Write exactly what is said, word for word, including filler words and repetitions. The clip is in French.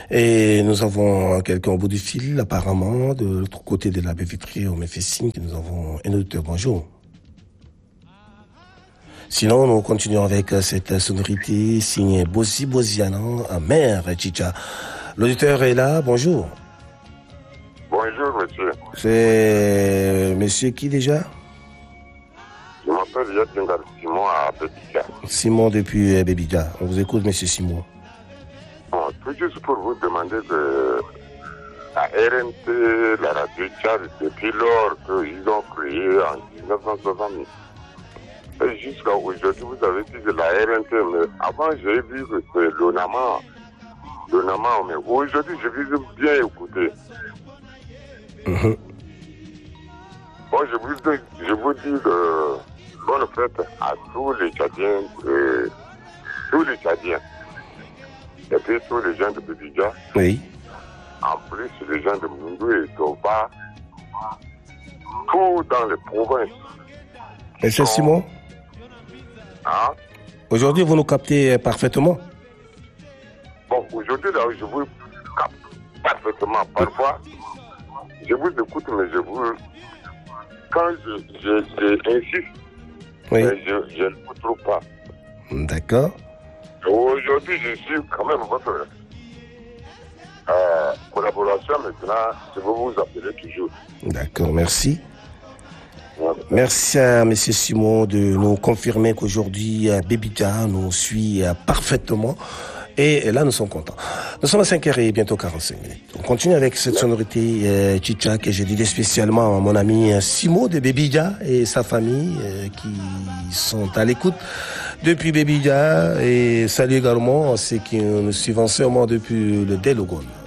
Et nous avons quelqu'un au bout du fil, apparemment, de l'autre côté de la baie vitrée, on me fait signe que nous avons un auditeur. Bonjour. Sinon, nous continuons avec cette sonorité signée Bossi Bosianan, mère Chicha. L'auditeur est là, bonjour. Bonjour, monsieur. C'est monsieur qui déjà? Je m'appelle Yatingal Simon à Bébida. Simon depuis Bébida. On vous écoute, monsieur Simon. Bon, tout juste pour vous demander de la R N T, la radio Tchad, depuis lors qu'ils ont créé en dix-neuf cent soixante. Et jusqu'à aujourd'hui, vous avez dit de la R N T, mais avant j'ai vu que c'est l'ONAMA. L'ONAMA, mais aujourd'hui, je veux bien écouter. Mmh. Bon, je vous, dis, je vous dis que bonne fête à tous les Tchadiens, euh, tous les Tchadiens. Et puis tous les gens de Bébida. Oui. En plus, les gens de Mundou et Toba. Tout dans les provinces. Monsieur Donc, Simon? Hein? Aujourd'hui, vous nous captez parfaitement? Bon, aujourd'hui, là, je vous capte parfaitement. Parfois, je vous écoute, mais je vous... Quand je, je, je insiste, oui. mais je, je ne vous trouve pas. D'accord. Aujourd'hui, je suis quand même votre euh, collaboration. Maintenant, je vais vous appeler toujours. D'accord, merci. Merci à M. Simon de nous confirmer qu'aujourd'hui, Bébida nous suit parfaitement. Et là, nous sommes contents. Nous sommes à cinq heures et bientôt quarante-cinq minutes. On continue avec cette sonorité euh, Chicha que j'ai dédiée spécialement à mon ami Simon de Bébida et sa famille euh, qui sont à l'écoute depuis Bébida. Et salut également à ceux qui nous suivent seulement depuis le Délogon.